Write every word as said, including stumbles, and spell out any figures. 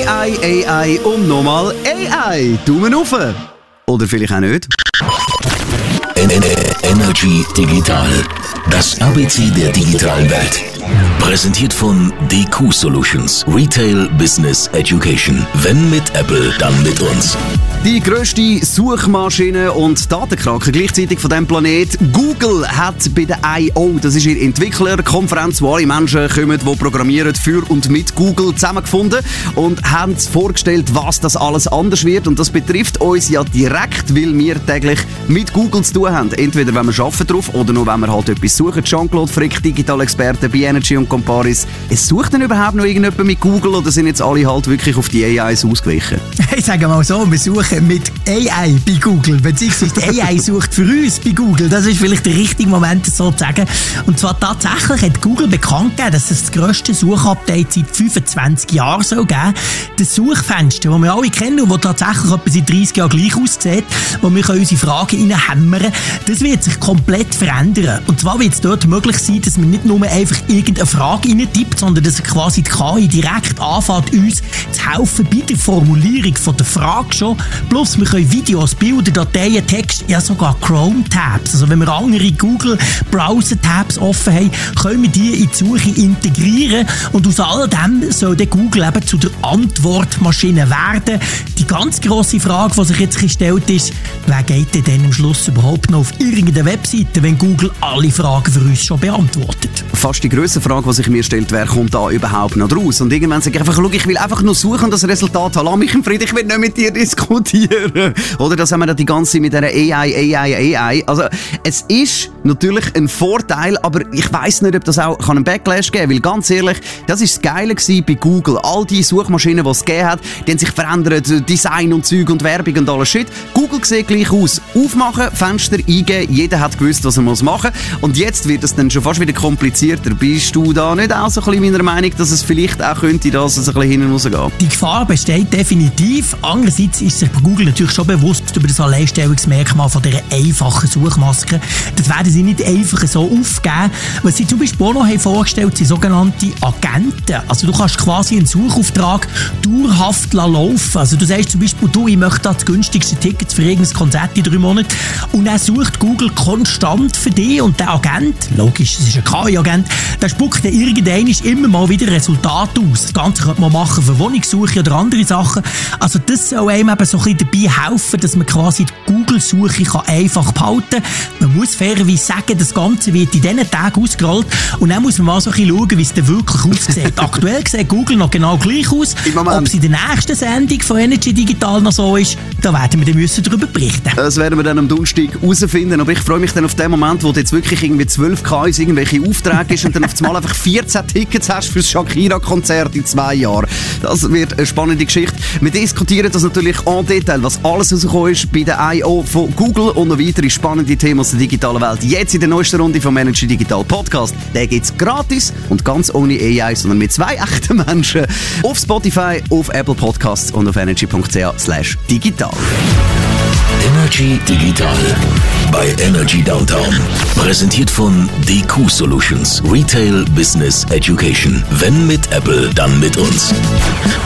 A I, A I und nochmal A I. Daumen rauf. Oder vielleicht auch nicht. Energy Digital. Das A B C der digitalen Welt. Präsentiert von D Q Solutions. Retail Business Education. Wenn mit Apple, dann mit uns. Die grösste Suchmaschine und Datenkrake gleichzeitig von diesem Planet. Google hat bei der I O, das ist ihre Entwicklerkonferenz, wo alle Menschen kommen, die programmieren für und mit Google, zusammengefunden und haben vorgestellt, was das alles anders wird. Und das betrifft uns ja direkt, weil wir täglich mit Google zu tun haben. Entweder wenn wir arbeiten drauf oder nur wenn wir halt etwas suchen. Jean-Claude Frick, Digital-Experte bei Energy und Comparis. Es sucht denn überhaupt noch irgendjemand mit Google oder sind jetzt alle halt wirklich auf die A Is ausgewichen? Ich sage mal so, wir suchen mit A I bei Google, beziehungsweise die A I sucht für uns bei Google. Das ist vielleicht der richtige Moment, das so zu sagen. Und zwar tatsächlich hat Google bekannt gegeben, dass es das grösste Suchupdate seit fünfundzwanzig Jahren soll geben. Das Suchfenster, das wir alle kennen und das tatsächlich etwa seit dreissig Jahren gleich aussieht, wo wir unsere Fragen reinhämmern, das wird sich komplett verändern. Und zwar wird es dort möglich sein, dass man nicht nur einfach irgendeine Frage reintippt, sondern dass quasi die K I direkt anfängt, uns zu helfen bei der Formulierung von der Frage schon. Plus, wir können Videos, Bilder, Dateien, Text, ja sogar Chrome-Tabs. Also wenn wir andere Google-Browser-Tabs offen haben, können wir die in die Suche integrieren. Und aus all dem soll der Google eben zu der Antwortmaschine werden. Die ganz grosse Frage, die sich jetzt gestellt ist, wer geht denn dann am Schluss überhaupt noch auf irgendeine Webseite, wenn Google alle Fragen für uns schon beantwortet? Fast die grösste Frage, die sich mir stellt, wer kommt da überhaupt noch raus? Und irgendwann sage ich einfach, schau, ich will einfach nur suchen und das Resultat haben. Lass mich im Frieden, ich will nicht mit dir diskutieren. Oder das haben wir da die ganze Zeit mit dieser A I, A I, A I. Also, es ist natürlich ein Vorteil, aber ich weiss nicht, ob das auch einen Backlash geben kann, weil ganz ehrlich, das war das Geile bei Google. All die Suchmaschinen, die es gegeben hat, die haben sich verändert, Design und Zeug und Werbung und alles Shit. Google sieht gleich aus. Aufmachen, Fenster eingeben, jeder hat gewusst, was er machen muss. Und jetzt wird es dann schon fast wieder komplizierter. Bist du da nicht auch so ein bisschen meiner Meinung, dass es vielleicht auch könnte, dass es ein bisschen hinten rausgehen? Die Gefahr besteht definitiv. Andererseits ist sich bei Google natürlich schon bewusst über das Alleinstellungsmerkmal von dieser einfachen Suchmaske. Das werden sie nicht einfach so aufgeben. Was sie zum Beispiel auch noch haben vorgestellt, sind sogenannte Agenten. Also du kannst quasi einen Suchauftrag dauerhaft laufen. Also du sagst zum Beispiel, du, ich möchte das günstigste Ticket für irgendein Konzert in drei Monaten. Und dann sucht Google konstant für dich und der Agent, logisch, es ist ein K I-Agent, der spuckt dann irgendwann immer mal wieder Resultate aus. Das Ganze könnte man machen für Wohnungssuche oder andere Sachen. Also das soll einem eben so ein bisschen dabei helfen, dass man quasi die Google-Suche einfach behalten kann. Man muss fairerweise sagen, das Ganze wird in diesen Tagen ausgerollt und dann muss man mal so ein bisschen schauen, wie es denn wirklich aussieht. Aktuell sieht Google noch genau gleich aus. Ob es in der nächsten Sendung von Energy Digital noch so ist, da werden wir dann müssen darüber berichten. Das werden wir dann am Donnerstag herausfinden, aber ich freue mich dann auf den Moment, wo du jetzt wirklich irgendwie zwölf K Is irgendwelche Aufträge ist und dann auf einmal einfach vierzehn Tickets hast für das Shakira-Konzert in zwei Jahren. Das wird eine spannende Geschichte. Wir diskutieren das natürlich en Detail, was alles rausgekommen ist bei der I O von Google und noch weitere spannende Themen aus der digitalen Welt. Jetzt in der neuesten Runde vom Energy Digital Podcast. Den gibt es gratis und ganz ohne A I, sondern mit zwei echten Menschen. Auf Spotify, auf Apple Podcasts und auf energy punkt c h slash digital. Energy Digital bei Energy Downtown. Präsentiert von D Q Solutions. Retail Business Education. Wenn mit Apple, dann mit uns.